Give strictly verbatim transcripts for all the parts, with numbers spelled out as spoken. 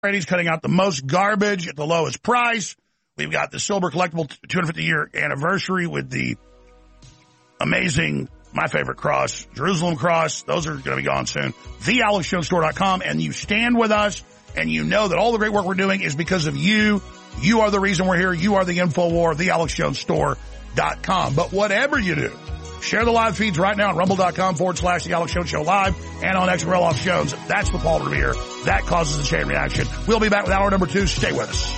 Brady's cutting out the most garbage at the lowest price. We've got the Silver Collectible two hundred fifty year anniversary with the amazing, my favorite cross, Jerusalem cross. Those are going to be gone soon. the alex jones store dot com. And you stand with us, and you know that all the great work we're doing is because of you. You are the reason we're here. You are the InfoWar, the alex jones store dot com. But whatever you do, share the live feeds right now at rumble.com forward slash the Alex Jones Show live and on X Real Off Jones. That's the Paul Revere. That causes a chain reaction. We'll be back with hour number two. Stay with us.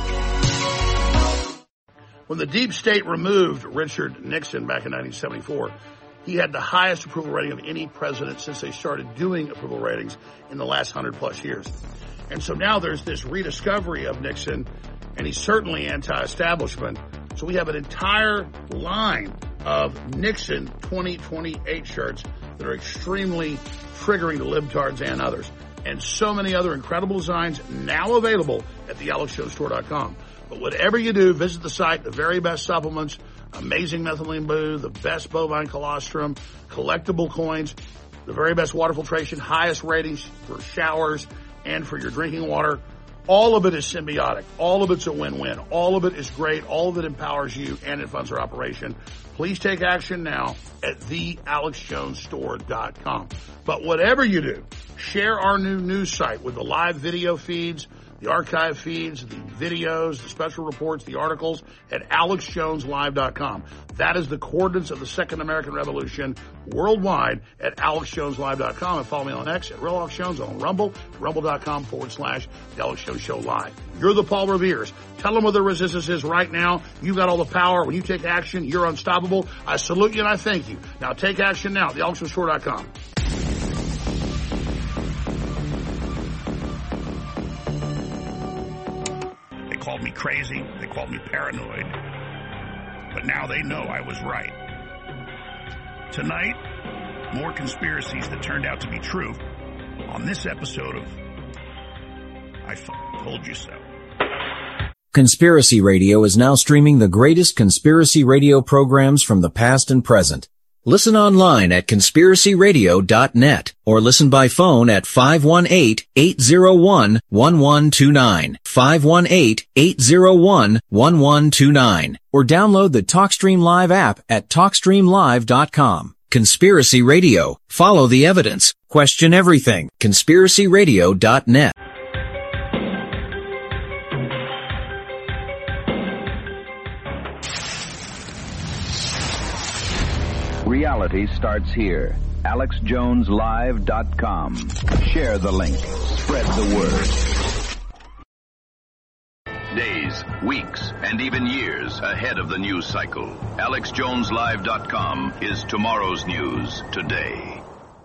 When the deep state removed Richard Nixon back in nineteen seventy-four, he had the highest approval rating of any president since they started doing approval ratings in the last hundred plus years. And so now there's this rediscovery of Nixon, and he's certainly anti-establishment. So we have an entire line of Nixon twenty twenty-eight shirts that are extremely triggering to libtards and others. And so many other incredible designs now available at the alex jones store dot com. But whatever you do, visit the site, the very best supplements, amazing methylene blue, the best bovine colostrum, collectible coins, the very best water filtration, highest ratings for showers and for your drinking water. All of it is symbiotic. All of it's a win-win. All of it is great. All of it empowers you, and it funds our operation. Please take action now at the alex jones store dot com. But whatever you do, share our new news site with the live video feeds, the archive feeds, the videos, the special reports, the articles at alex jones live dot com. That is the coordinates of the Second American Revolution worldwide at alex jones live dot com. And follow me on X at Real Alex Jones, on Rumble, rumble.com forward slash the Alex Jones Show Live. You're the Paul Revere's. Tell them what the resistance is right now. You've got all the power. When you take action, you're unstoppable. I salute you and I thank you. Now take action now at the alex jones store dot com. They called me crazy. They called me paranoid. But now they know I was right. Tonight, more conspiracies that turned out to be true on this episode of I F- Told You So. Conspiracy Radio is now streaming the greatest conspiracy radio programs from the past and present. Listen online at conspiracy radio dot net or listen by phone at five one eight, eight zero one, one one two nine, five one eight, eight zero one, one one two nine, or download the TalkStream Live app at talk stream live dot com. Conspiracy Radio. Follow the evidence. Question everything. conspiracy radio dot net. Reality starts here. alex jones live dot com. Share the link. Spread the word. Days, weeks, and even years ahead of the news cycle. alex jones live dot com is tomorrow's news today.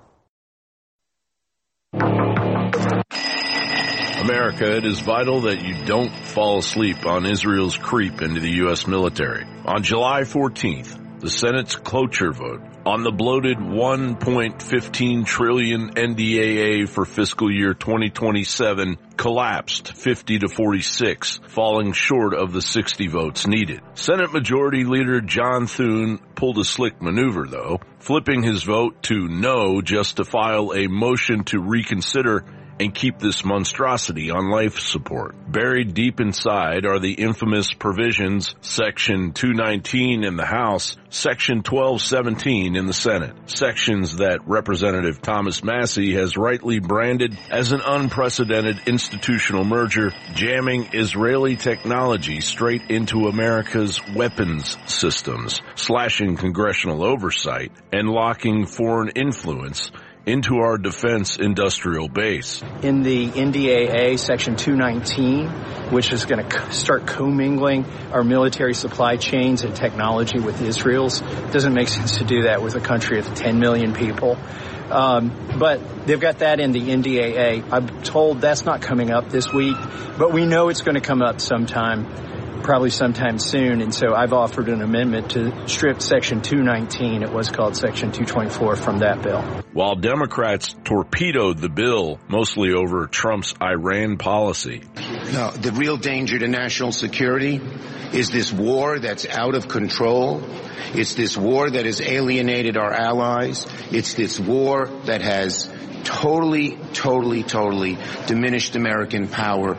America, it is vital that you don't fall asleep on Israel's creep into the U S military. On July fourteenth, the Senate's cloture vote on the bloated one point one five trillion N D A A for fiscal year twenty twenty-seven collapsed fifty to forty-six, falling short of the sixty votes needed. Senate Majority Leader John Thune pulled a slick maneuver, though, flipping his vote to no just to file a motion to reconsider and keep this monstrosity on life support. Buried deep inside are the infamous provisions, Section two nineteen in the House, Section twelve seventeen in the Senate, sections that Representative Thomas Massie has rightly branded as an unprecedented institutional merger, jamming Israeli technology straight into America's weapons systems, slashing congressional oversight, and locking foreign influence into our defense industrial base. In the N D A A Section two nineteen, which is going to start commingling our military supply chains and technology with Israel's, it doesn't make sense to do that with a country of ten million people. Um, but they've got that in the N D A A. I'm told that's not coming up this week, but we know it's going to come up sometime, probably sometime soon. And so I've offered an amendment to strip Section two nineteen, it was called Section two twenty-four, from that bill. While Democrats torpedoed the bill, mostly over Trump's Iran policy. No, the real danger to national security is this war that's out of control. It's this war that has alienated our allies. It's this war that has totally, totally, totally diminished American power